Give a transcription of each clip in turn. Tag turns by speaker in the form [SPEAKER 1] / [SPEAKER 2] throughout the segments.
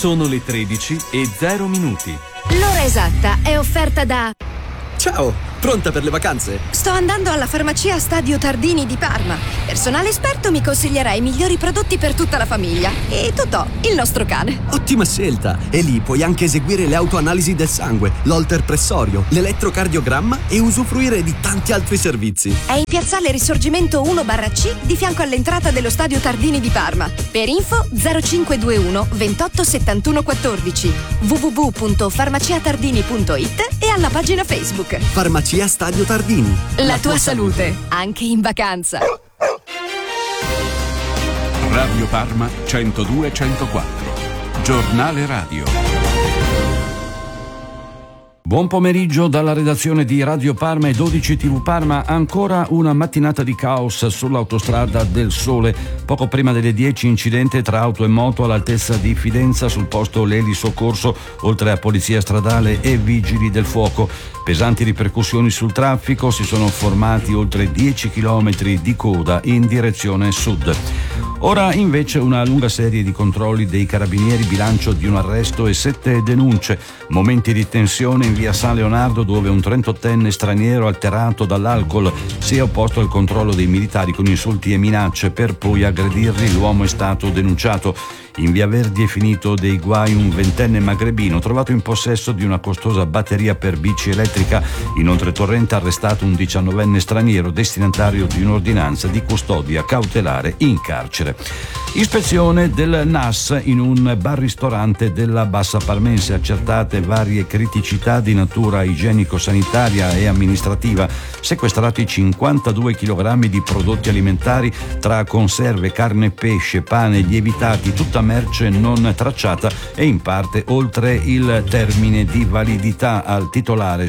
[SPEAKER 1] Sono le 13:00.
[SPEAKER 2] L'ora esatta è offerta da...
[SPEAKER 3] Ciao, pronta per le vacanze?
[SPEAKER 2] Sto andando alla farmacia Stadio Tardini di Parma. Personale esperto mi consiglierà i migliori prodotti per tutta la famiglia. E Totò, il nostro cane.
[SPEAKER 3] Ottima scelta! E lì puoi anche eseguire le autoanalisi del sangue, l'holter pressorio, l'elettrocardiogramma e usufruire di tanti altri servizi.
[SPEAKER 2] È in piazzale Risorgimento 1/C di fianco all'entrata dello Stadio Tardini di Parma. Per info 0521 28 71 14 www.farmaciatardini.it e alla pagina Facebook.
[SPEAKER 3] Farmacia Stadio Tardini.
[SPEAKER 2] La tua salute, anche in vacanza.
[SPEAKER 4] Radio Parma 102-104. Giornale radio.
[SPEAKER 5] Buon pomeriggio dalla redazione di Radio Parma e 12 TV Parma. Ancora una mattinata di caos sull'autostrada del Sole. Poco prima delle 10 incidente tra auto e moto all'altezza di Fidenza, sul posto l'Eli Soccorso, oltre a polizia stradale e vigili del fuoco. Pesanti ripercussioni sul traffico, si sono formati oltre 10 chilometri di coda in direzione sud. Ora invece una lunga serie di controlli dei carabinieri, bilancio di un arresto e 7 denunce. Momenti di tensione in via San Leonardo, dove un 38enne straniero alterato dall'alcol si è opposto al controllo dei militari con insulti e minacce, per poi aggredirli. L'uomo è stato denunciato. In via Verdi è finito dei guai un 20enne magrebino trovato in possesso di una costosa batteria per bici elettrica. Inoltre Torrente ha arrestato un 19enne straniero destinatario di un'ordinanza di custodia cautelare in carcere. Ispezione del NAS in un bar-ristorante della Bassa Parmense, accertate varie criticità di natura igienico-sanitaria e amministrativa, sequestrati 52 kg di prodotti alimentari tra conserve, carne, pesce, pane, lievitati, tutta merce non tracciata e in parte oltre il termine di validità. Al titolare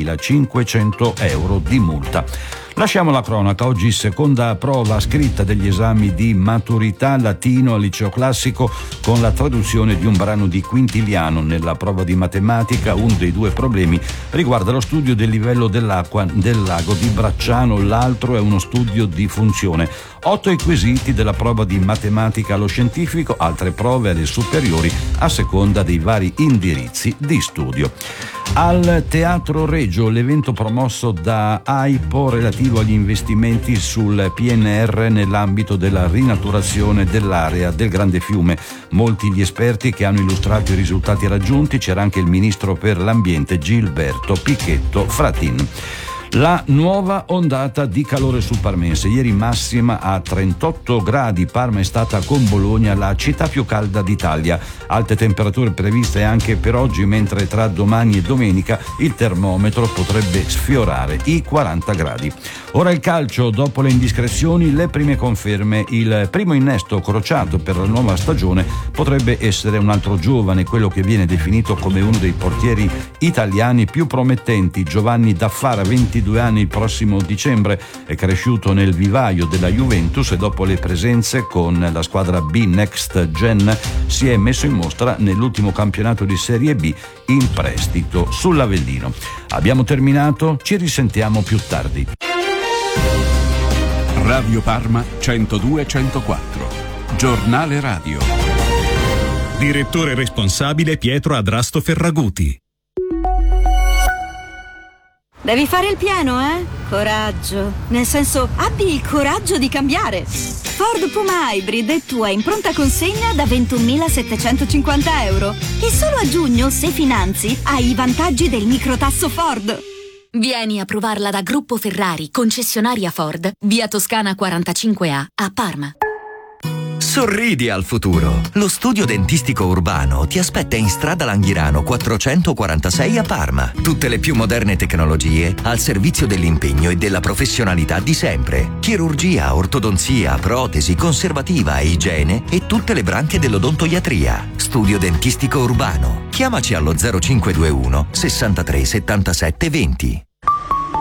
[SPEAKER 5] 6.500 euro di multa. Lasciamo la cronaca. Oggi seconda prova scritta degli esami di maturità latino al liceo classico, con la traduzione di un brano di Quintiliano. Nella prova di matematica uno dei due problemi riguarda lo studio del livello dell'acqua del lago di Bracciano, l'altro è uno studio di funzione. 8 i quesiti della prova di matematica allo scientifico, altre prove alle superiori a seconda dei vari indirizzi di studio. Al Teatro Regio l'evento promosso da AIPO relativo agli investimenti sul PNR nell'ambito della rinaturazione dell'area del Grande Fiume. Molti gli esperti che hanno illustrato i risultati raggiunti, c'era anche il ministro per l'ambiente Gilberto Pichetto Fratin. La nuova ondata di calore sul Parmense. Ieri massima a 38 gradi. Parma è stata con Bologna la città più calda d'Italia. Alte temperature previste anche per oggi, mentre tra domani e domenica il termometro potrebbe sfiorare i 40 gradi. Ora il calcio, dopo le indiscrezioni, le prime conferme. Il primo innesto crociato per la nuova stagione potrebbe essere un altro giovane, quello che viene definito come uno dei portieri italiani più promettenti, Giovanni Daffara, 22 anni. Il prossimo dicembre è cresciuto nel vivaio della Juventus e dopo le presenze con la squadra B Next Gen si è messo in mostra nell'ultimo campionato di Serie B in prestito sull'Avellino. Abbiamo terminato, ci risentiamo più tardi.
[SPEAKER 4] Radio Parma 102-104. Giornale radio.
[SPEAKER 6] Direttore responsabile Pietro Adrasto Ferraguti.
[SPEAKER 7] Devi fare il pieno, eh? Coraggio. Nel senso, abbi il coraggio di cambiare. Ford Puma Hybrid è tua in pronta consegna da 21.750 euro. E solo a giugno, se finanzi, hai i vantaggi del microtasso Ford.
[SPEAKER 8] Vieni a provarla da Gruppo Ferrari, concessionaria Ford, via Toscana 45A, a Parma.
[SPEAKER 9] Sorridi al futuro. Lo studio dentistico urbano ti aspetta in strada Langhirano 446 a Parma. Tutte le più moderne tecnologie al servizio dell'impegno e della professionalità di sempre. Chirurgia, ortodonzia, protesi, conservativa e igiene e tutte le branche dell'odontoiatria. Studio dentistico urbano. Chiamaci allo 0521 63 77 20.